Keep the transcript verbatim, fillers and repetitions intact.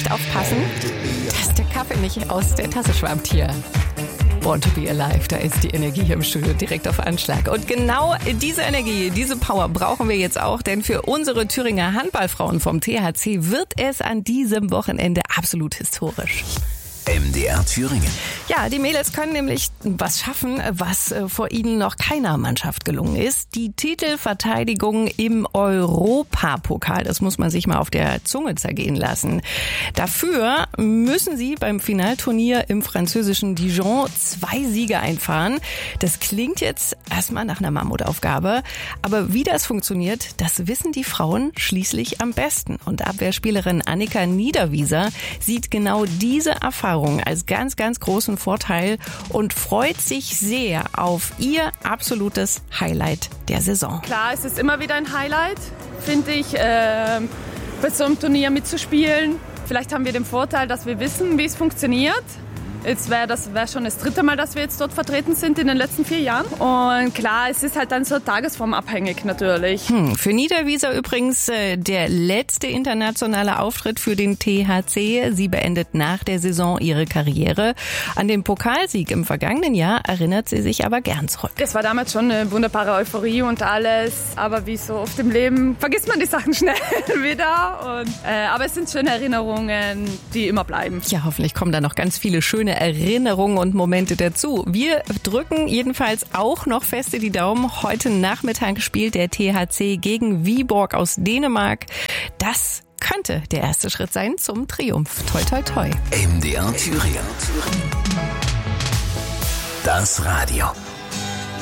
echt aufpassen, dass der Kaffee nicht aus der Tasse schwammt hier. Born to be alive, da ist die Energie im Studio direkt auf Anschlag. Und genau diese Energie, diese Power brauchen wir jetzt auch, denn für unsere Thüringer Handballfrauen vom T H C wird es an diesem Wochenende absolut historisch. M D R Thüringen. Ja, die Mädels können nämlich was schaffen, was vor ihnen noch keiner Mannschaft gelungen ist. Die Titelverteidigung im Europapokal. Das muss man sich mal auf der Zunge zergehen lassen. Dafür müssen sie beim Finalturnier im französischen Dijon zwei Siege einfahren. Das klingt jetzt erstmal nach einer Mammutaufgabe. Aber wie das funktioniert, das wissen die Frauen schließlich am besten. Und Abwehrspielerin Annika Niederwieser sieht genau diese Erfahrung als ganz, ganz großen Vorteil und freut sich sehr auf ihr absolutes Highlight der Saison. Klar, es ist immer wieder ein Highlight, finde ich, äh, bei so einem Turnier mitzuspielen. Vielleicht haben wir den Vorteil, dass wir wissen, wie es funktioniert. Jetzt wäre das wär schon das dritte Mal, dass wir jetzt dort vertreten sind in den letzten vier Jahren. Und klar, es ist halt dann so tagesformabhängig natürlich. Hm, für Niederwieser übrigens äh, der letzte internationale Auftritt für den T H C. Sie beendet nach der Saison ihre Karriere. An den Pokalsieg im vergangenen Jahr erinnert sie sich aber gern zurück. Es war damals schon eine wunderbare Euphorie und alles. Aber wie so oft im Leben vergisst man die Sachen schnell wieder. Und, äh, aber es sind schöne Erinnerungen, die immer bleiben. Ja, hoffentlich kommen da noch ganz viele schöne Erinnerungen und Momente dazu. Wir drücken jedenfalls auch noch feste die Daumen. Heute Nachmittag spielt der T H C gegen Viborg aus Dänemark. Das könnte der erste Schritt sein zum Triumph. Toi, toi, toi. M D R Thüringen. Das Radio.